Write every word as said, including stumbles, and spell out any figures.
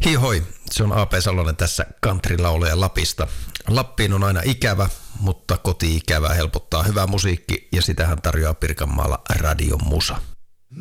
Hihoi, se on A P Salonen tässä countrylaulaja Lapista. Lappiin on aina ikävä, mutta koti-ikävää helpottaa hyvä musiikki ja sitähän tarjoaa Pirkanmaalla Radion Musa.